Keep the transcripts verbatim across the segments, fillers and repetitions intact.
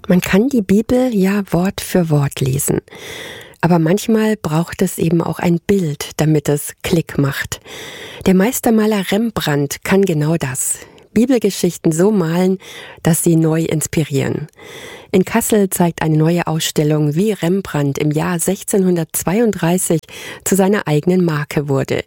Man kann die Bibel ja Wort für Wort lesen. Aber manchmal braucht es eben auch ein Bild, damit es Klick macht. Der Meistermaler Rembrandt kann genau das. Bibelgeschichten so malen, dass sie neu inspirieren. In Kassel zeigt eine neue Ausstellung, wie Rembrandt im Jahr sechzehnhundertzweiunddreißig zu seiner eigenen Marke wurde.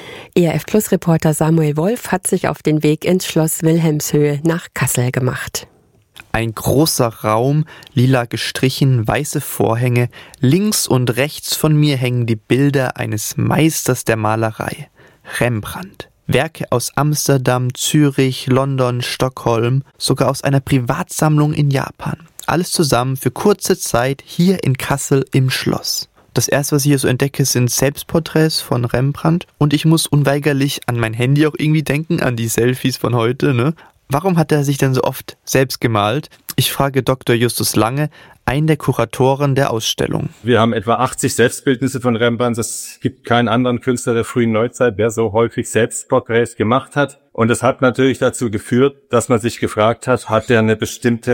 E R F-Plus-Reporter Samuel Wolf hat sich auf den Weg ins Schloss Wilhelmshöhe nach Kassel gemacht. Ein großer Raum, lila gestrichen, weiße Vorhänge. Links und rechts von mir hängen die Bilder eines Meisters der Malerei, Rembrandt. Werke aus Amsterdam, Zürich, London, Stockholm, sogar aus einer Privatsammlung in Japan. Alles zusammen für kurze Zeit hier in Kassel im Schloss. Das erste, was ich hier so entdecke, sind Selbstporträts von Rembrandt. Und ich muss unweigerlich an mein Handy auch irgendwie denken, an die Selfies von heute, ne? Warum hat er sich denn so oft selbst gemalt? Ich frage Doktor Justus Lange, einen der Kuratoren der Ausstellung. Wir haben etwa achtzig Selbstbildnisse von Rembrandt. Es gibt keinen anderen Künstler der frühen Neuzeit, der so häufig Selbstporträts gemacht hat. Und es hat natürlich dazu geführt, dass man sich gefragt hat, hat er eine bestimmte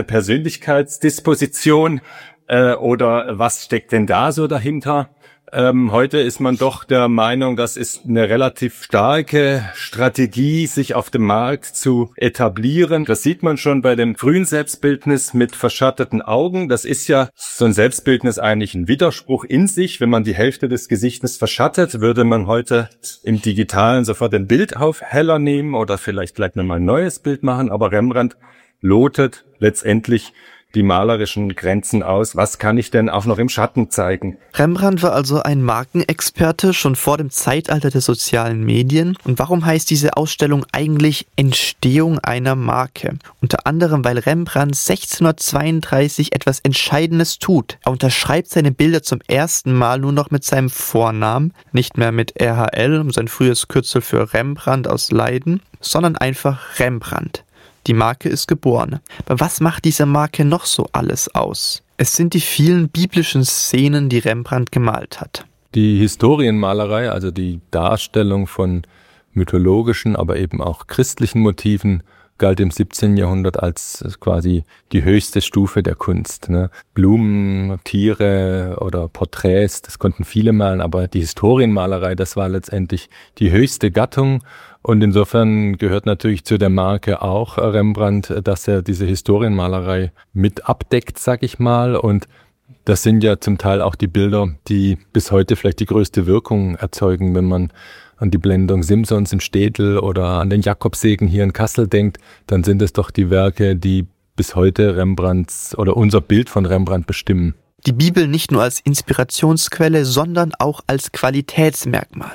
Persönlichkeitsdisposition äh, oder was steckt denn da so dahinter? Ähm, heute ist man doch der Meinung, das ist eine relativ starke Strategie, sich auf dem Markt zu etablieren. Das sieht man schon bei dem frühen Selbstbildnis mit verschatteten Augen. Das ist ja so ein Selbstbildnis eigentlich ein Widerspruch in sich. Wenn man die Hälfte des Gesichtes verschattet, würde man heute im Digitalen sofort den Bildaufheller nehmen oder vielleicht gleich nochmal ein neues Bild machen. Aber Rembrandt lotet letztendlich die malerischen Grenzen aus. Was kann ich denn auch noch im Schatten zeigen? Rembrandt war also ein Markenexperte schon vor dem Zeitalter der sozialen Medien. Und warum heißt diese Ausstellung eigentlich Entstehung einer Marke? Unter anderem, weil Rembrandt sechzehnhundertzweiunddreißig etwas Entscheidendes tut. Er unterschreibt seine Bilder zum ersten Mal nur noch mit seinem Vornamen, nicht mehr mit R H L, um sein frühes Kürzel für Rembrandt aus Leiden, sondern einfach Rembrandt. Die Marke ist geboren. Aber was macht diese Marke noch so alles aus? Es sind die vielen biblischen Szenen, die Rembrandt gemalt hat. Die Historienmalerei, also die Darstellung von mythologischen, aber eben auch christlichen Motiven, galt im siebzehnten Jahrhundert als quasi die höchste Stufe der Kunst. Ne? Blumen, Tiere oder Porträts, das konnten viele malen, aber die Historienmalerei, das war letztendlich die höchste Gattung. Und insofern gehört natürlich zu der Marke auch Rembrandt, dass er diese Historienmalerei mit abdeckt, sag ich mal. Und das sind ja zum Teil auch die Bilder, die bis heute vielleicht die größte Wirkung erzeugen, wenn man an die Blendung Simsons im Städel oder an den Jakobsegen hier in Kassel denkt, dann sind es doch die Werke, die bis heute Rembrandts oder unser Bild von Rembrandt bestimmen. Die Bibel nicht nur als Inspirationsquelle, sondern auch als Qualitätsmerkmal.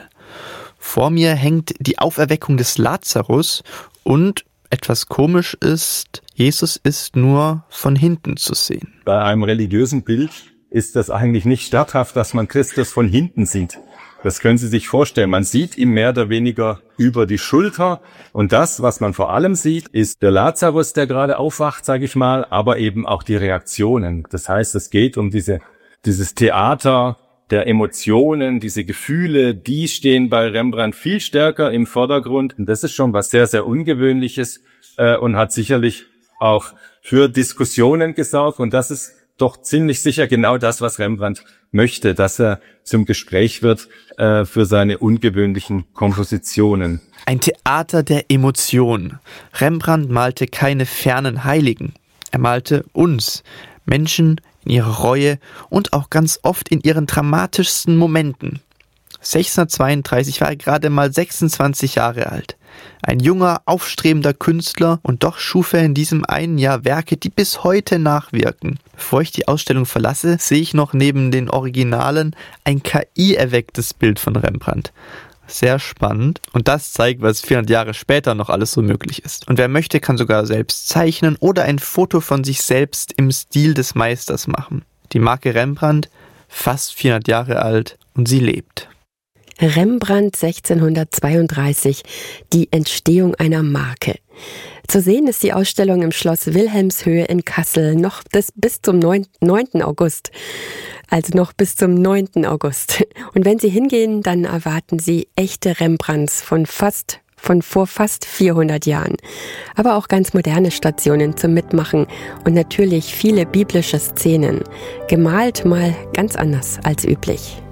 Vor mir hängt die Auferweckung des Lazarus und etwas komisch ist, Jesus ist nur von hinten zu sehen. Bei einem religiösen Bild ist das eigentlich nicht statthaft, dass man Christus von hinten sieht. Das können Sie sich vorstellen. Man sieht ihm mehr oder weniger über die Schulter. Und das, was man vor allem sieht, ist der Lazarus, der gerade aufwacht, sage ich mal, aber eben auch die Reaktionen. Das heißt, es geht um diese dieses Theater der Emotionen, diese Gefühle, die stehen bei Rembrandt viel stärker im Vordergrund. Und das ist schon was sehr, sehr Ungewöhnliches äh, und hat sicherlich auch für Diskussionen gesorgt. Und das ist doch ziemlich sicher genau das, was Rembrandt möchte, dass er zum Gespräch wird äh, für seine ungewöhnlichen Kompositionen. Ein Theater der Emotionen. Rembrandt malte keine fernen Heiligen. Er malte uns, Menschen in ihrer Reue und auch ganz oft in ihren dramatischsten Momenten. sechzehnhundertzweiunddreißig war er gerade mal sechsundzwanzig Jahre alt. Ein junger, aufstrebender Künstler und doch schuf er in diesem einen Jahr Werke, die bis heute nachwirken. Bevor ich die Ausstellung verlasse, sehe ich noch neben den Originalen ein K I-erwecktes Bild von Rembrandt. Sehr spannend. Und das zeigt, was vierhundert Jahre später noch alles so möglich ist. Und wer möchte, kann sogar selbst zeichnen oder ein Foto von sich selbst im Stil des Meisters machen. Die Marke Rembrandt, fast vierhundert Jahre alt und sie lebt. Rembrandt sechzehnhundertzweiunddreißig, die Entstehung einer Marke. Zu sehen ist die Ausstellung im Schloss Wilhelmshöhe in Kassel noch bis, bis zum neunten August. Also noch bis zum neunten August. Und wenn Sie hingehen, dann erwarten Sie echte Rembrandts von fast von vor fast vierhundert Jahren. Aber auch ganz moderne Stationen zum Mitmachen und natürlich viele biblische Szenen. Gemalt mal ganz anders als üblich.